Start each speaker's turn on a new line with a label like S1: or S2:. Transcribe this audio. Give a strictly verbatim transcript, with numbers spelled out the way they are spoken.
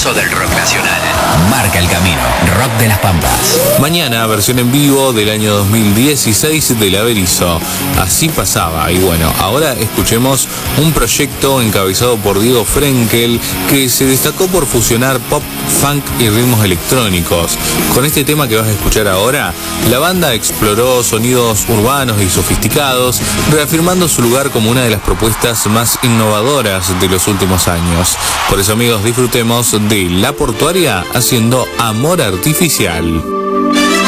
S1: pulso del rock nacional. Marca el camino. Rock de las Pampas.
S2: Mañana, versión en vivo del año dos mil dieciséis del Averizo. Así pasaba. Y bueno, ahora escuchemos un proyecto encabezado por Diego Frenkel que se destacó por fusionar pop, funk y ritmos electrónicos. Con este tema que vas a escuchar ahora, la banda exploró sonidos urbanos y sofisticados, reafirmando su lugar como una de las propuestas más innovadoras de los últimos años. Por eso, amigos, disfrutemos de La Portuaria haciendo Amor Artificial.